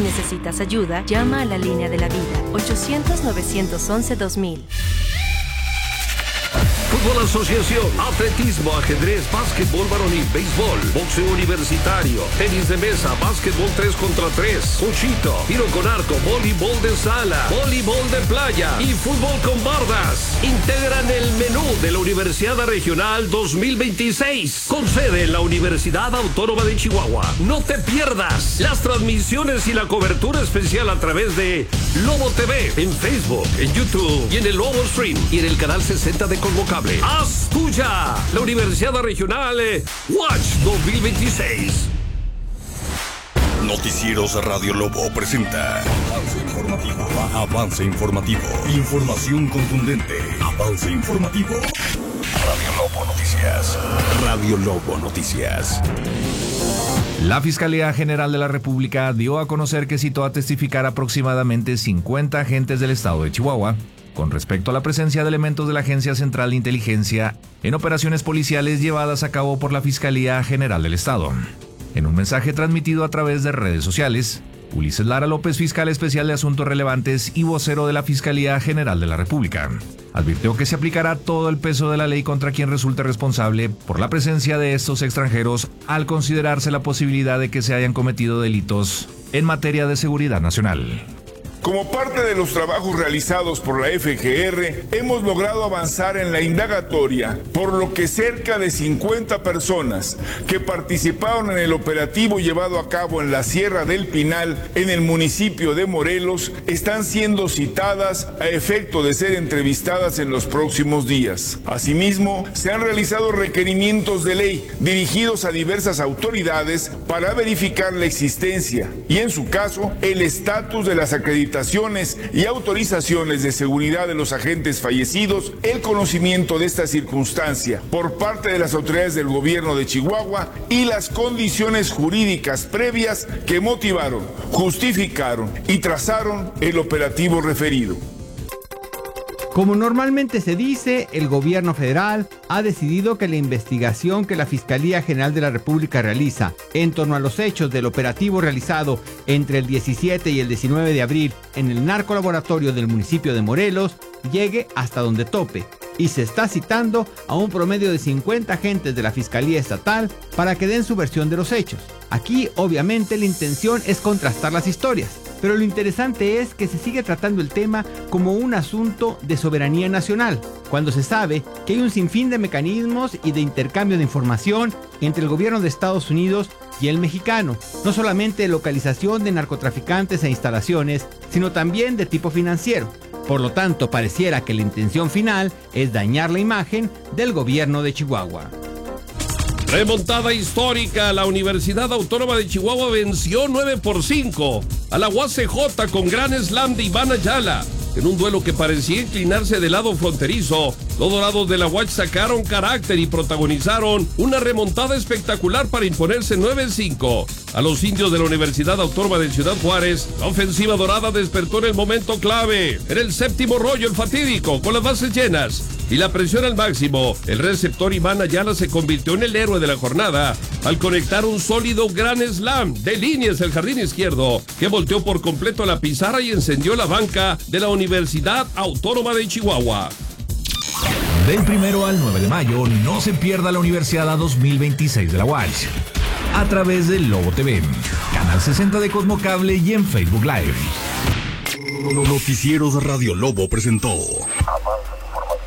necesitas ayuda, llama a la línea de la vida, 800-911-2000. Fútbol Asociación, atletismo, ajedrez, básquetbol varonil, béisbol, boxeo universitario, tenis de mesa, básquetbol 3 contra 3, cuchito, tiro con arco, voleibol de sala, voleibol de playa y fútbol con bardas. Integran el menú de la Universidad Regional 2026, con sede en la Universidad Autónoma de Chihuahua. No te pierdas las transmisiones y la cobertura especial a través de Lobo TV, en Facebook, en YouTube y en el Lobo Stream y en el canal 60 de Convocable. ¡Haz tuya la Universidad Regional Watch 2026! Noticieros Radio Lobo presenta Avance Informativo. Avance Informativo. Información contundente. Avance Informativo. Radio Lobo Noticias. Radio Lobo Noticias. La Fiscalía General de la República dio a conocer que citó a testificar aproximadamente 50 agentes del estado de Chihuahua con respecto a la presencia de elementos de la Agencia Central de Inteligencia en operaciones policiales llevadas a cabo por la Fiscalía General del Estado. En un mensaje transmitido a través de redes sociales, Ulises Lara López, fiscal especial de Asuntos Relevantes y vocero de la Fiscalía General de la República, advirtió que se aplicará todo el peso de la ley contra quien resulte responsable por la presencia de estos extranjeros al considerarse la posibilidad de que se hayan cometido delitos en materia de seguridad nacional. Como parte de los trabajos realizados por la FGR, hemos logrado avanzar en la indagatoria, por lo que cerca de 50 personas que participaron en el operativo llevado a cabo en la Sierra del Pinal, en el municipio de Morelos, están siendo citadas a efecto de ser entrevistadas en los próximos días. Asimismo, se han realizado requerimientos de ley dirigidos a diversas autoridades para verificar la existencia y, en su caso, el estatus de las acreditaciones y autorizaciones de seguridad de los agentes fallecidos, el conocimiento de esta circunstancia por parte de las autoridades del gobierno de Chihuahua y las condiciones jurídicas previas que motivaron, justificaron y trazaron el operativo referido. Como normalmente se dice, el gobierno federal ha decidido que la investigación que la Fiscalía General de la República realiza en torno a los hechos del operativo realizado entre el 17 y el 19 de abril en el narcolaboratorio del municipio de Morelos llegue hasta donde tope, y se está citando a un promedio de 50 agentes de la Fiscalía Estatal para que den su versión de los hechos. Aquí, obviamente, la intención es contrastar las historias, pero lo interesante es que se sigue tratando el tema como un asunto de soberanía nacional, cuando se sabe que hay un sinfín de mecanismos y de intercambio de información entre el gobierno de Estados Unidos y el mexicano, no solamente de localización de narcotraficantes e instalaciones, sino también de tipo financiero. Por lo tanto, pareciera que la intención final es dañar la imagen del gobierno de Chihuahua. Remontada histórica, la Universidad Autónoma de Chihuahua venció 9-5 a la UACJ con gran slam de Iván Ayala. En un duelo que parecía inclinarse del lado fronterizo, los dorados de la UACH sacaron carácter y protagonizaron una remontada espectacular para imponerse 9-5 a los indios de la Universidad Autónoma de Ciudad Juárez. La ofensiva dorada despertó en el momento clave. En el séptimo rollo, el fatídico, con las bases llenas y la presión al máximo, el receptor Iván Ayala se convirtió en el héroe de la jornada al conectar un sólido gran slam de líneas el jardín izquierdo, que volteó por completo la pizarra y encendió la banca de la Universidad Autónoma de Chihuahua. Del 1 al 9 de mayo, no se pierda la Universidad 2026 de la UACH a través de Lobo TV, canal 60 de Cosmocable y en Facebook Live. Noticieros Radio Lobo presentó